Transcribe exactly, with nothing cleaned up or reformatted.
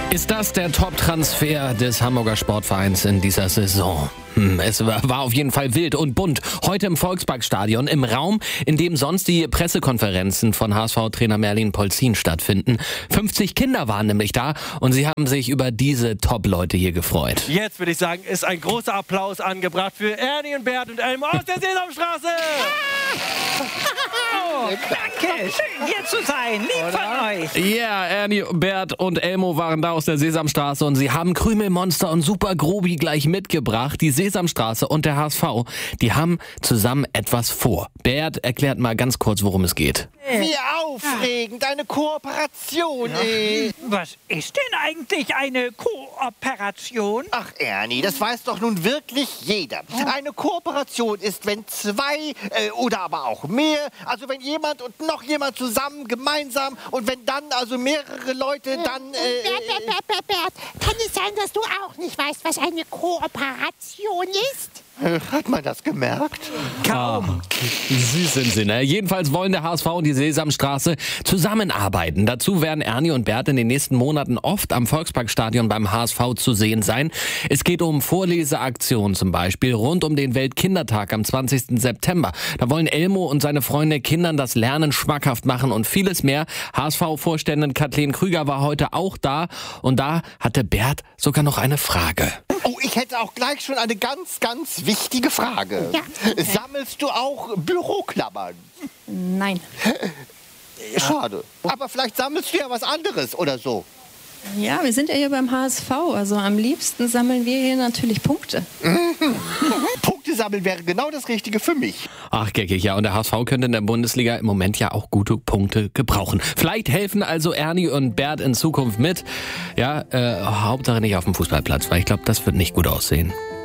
Ist das der Top-Transfer des Hamburger Sportvereins in dieser Saison? Hm, es war auf jeden Fall wild und bunt. Heute im Volksparkstadion, im Raum, in dem sonst die Pressekonferenzen von H S V-Trainer Merlin Polzin stattfinden. fünfzig Kinder waren nämlich da und sie haben sich über diese Top-Leute hier gefreut. Jetzt würde ich sagen, ist ein großer Applaus angebracht für Ernie und Bert und Elmo aus der Sesamstraße. Oh, danke, schön hier zu sein, lieb von euch. Ja, yeah, Ernie, Bert und Elmo waren da aus der Sesamstraße und sie haben Krümelmonster und Super Grobi gleich mitgebracht. Die Sesamstraße und der H S V, die haben zusammen etwas vor. Bert erklärt mal ganz kurz, worum es geht. Wie aufregend, eine Kooperation, ey. Was ist denn eigentlich eine Kooperation? Ach, Ernie, das weiß doch nun wirklich jeder. Eine Kooperation ist, wenn zwei äh, oder aber auch mehr, also wenn jemand und noch jemand zusammen, gemeinsam und wenn dann also mehrere Leute dann... Äh, Bert, Bert, Bert, Bert, Bert, kann es sein, dass du auch nicht weißt, was eine Kooperation ist? Hat man das gemerkt? Kaum. Ah, süß sind sie, ne? Jedenfalls wollen der H S V und die Sesamstraße zusammenarbeiten. Dazu werden Ernie und Bert in den nächsten Monaten oft am Volksparkstadion beim H S V zu sehen sein. Es geht um Vorleseaktionen zum Beispiel rund um den Weltkindertag am zwanzigsten September. Da wollen Elmo und seine Freunde Kindern das Lernen schmackhaft machen und vieles mehr. H S V-Vorständin Kathleen Krüger war heute auch da und da hatte Bert sogar noch eine Frage. Oh, ich hätte auch gleich schon eine ganz, ganz wichtige Frage. Ja. Sammelst du auch Büroklammern? Nein. Schade. Aber vielleicht sammelst du ja was anderes oder so. Ja, wir sind ja hier beim H S V. Also am liebsten sammeln wir hier natürlich Punkte. Punkte sammeln wäre genau das Richtige für mich. Ach, geckig, ja. Und der H S V könnte in der Bundesliga im Moment ja auch gute Punkte gebrauchen. Vielleicht helfen also Ernie und Bert in Zukunft mit. Ja, äh, Hauptsache nicht auf dem Fußballplatz, weil ich glaube, das wird nicht gut aussehen.